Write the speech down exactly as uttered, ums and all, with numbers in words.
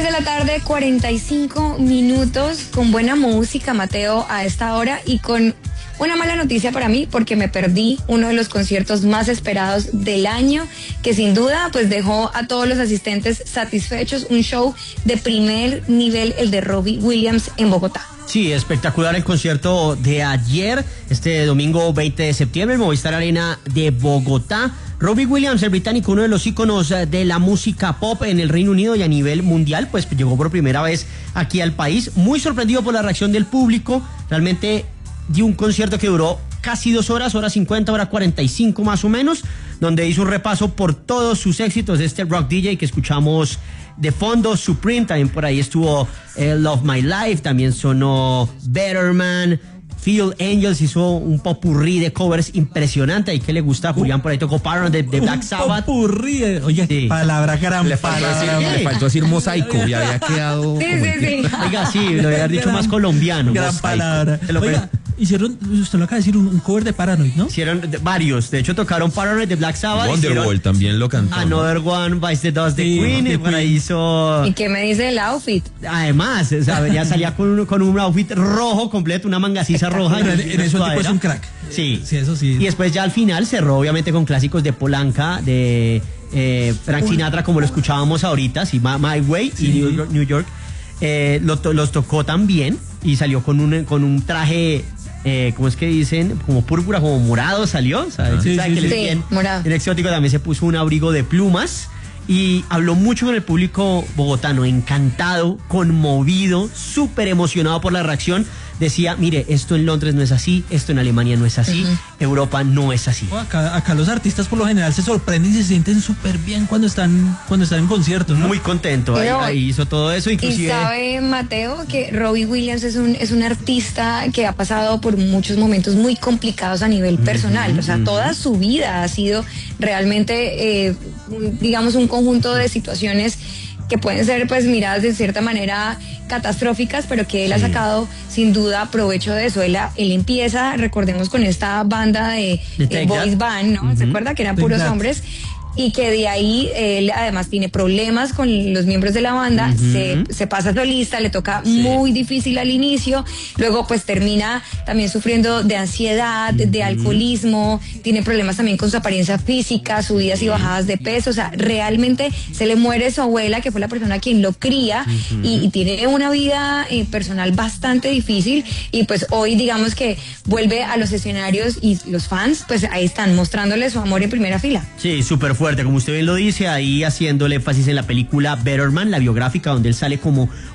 tres de la tarde, cuarenta y cinco minutos, con buena música, Mateo, a esta hora, y con una mala noticia para mí, porque me perdí uno de los conciertos más esperados del año, que sin duda pues dejó a todos los asistentes satisfechos. Un show de primer nivel, el de Robbie Williams en Bogotá. Sí, espectacular el concierto de ayer, este domingo veinte de septiembre, en Movistar Arena de Bogotá. Robbie Williams, el británico, uno de los íconos de la música pop en el Reino Unido y a nivel mundial, pues llegó por primera vez aquí al país, muy sorprendido por la reacción del público. Realmente dio un concierto que duró casi dos horas, hora cincuenta, hora cuarenta y cinco más o menos, donde hizo un repaso por todos sus éxitos de este rock D J que escuchamos de fondo. Supreme, también por ahí estuvo eh, Love My Life, también sonó Better Man. Phil Angels hizo un popurrí de covers impresionante. ¿Y qué le gusta a Julián? Por ahí tocó Paranoid de, de Black Sabbath. Un popurrí, oye, sí. Palabra gran le palabra. Faltó decir, le faltó decir mosaico y había quedado... Sí, sí, sí. Oiga, sí, lo había dicho más colombiano. Gran mosaico. palabra. Oiga, hicieron, usted lo acaba de decir, un, un cover de Paranoid, ¿no? Hicieron de, varios. De hecho, tocaron Paranoid de Black Sabbath. Wonderwall también lo cantó. Another One Bites the Dust de Sí, Queen. de Y por ahí hizo... ¿Y qué me dice el outfit? Además, o sea, ya salía con un, con un outfit rojo completo, una mangacisa roja. Pero en, en eso el tipo es un crack. Sí. Sí, eso sí. Y después ya al final cerró obviamente con clásicos de Polanca, de eh, Frank Sinatra, como lo escuchábamos ahorita, sí, My, My Way, sí. Y New York. New York. Eh, lo, los tocó también y salió con un, con un traje... Eh, ¿cómo es que dicen? Como púrpura, como morado salió, ¿sabes? Sí, ¿Sabe sí, que sí. él es bien, Sí, morado. bien exótico? También se puso un abrigo de plumas y habló mucho con el público bogotano, encantado, conmovido, súper emocionado por la reacción. Decía, mire, esto en Londres no es así, esto en Alemania no es así, uh-huh. Europa no es así. Oh, acá, acá los artistas por lo general se sorprenden y se sienten súper bien cuando están cuando están en conciertos, ¿no? Muy contento, ahí, ahí hizo todo eso, inclusive... Y sabe, Mateo, que Robbie Williams es un, es un artista que ha pasado por muchos momentos muy complicados a nivel personal. Uh-huh, o sea, uh-huh. Toda su vida ha sido realmente, eh, digamos, un conjunto de situaciones que pueden ser pues miradas de cierta manera catastróficas, pero que él sí. ha sacado sin duda provecho de eso. Él, él empieza, recordemos, con esta banda de, de boys band, ¿no? Uh-huh. ¿Se acuerda? Que eran puros exacto. hombres. Y que de ahí él además tiene problemas con los miembros de la banda, uh-huh. se, se pasa solista, le toca sí. muy difícil al inicio, luego pues termina también sufriendo de ansiedad, uh-huh. de alcoholismo, tiene problemas también con su apariencia física, subidas y bajadas de peso. O sea, realmente se le muere su abuela, que fue la persona quien lo cría, uh-huh. y, y tiene una vida eh, personal bastante difícil, y pues hoy digamos que vuelve a los escenarios y los fans pues ahí están mostrándole su amor en primera fila. Sí, súper fuerte, como usted bien lo dice, ahí haciéndole énfasis en la película Better Man, la biográfica, donde él sale como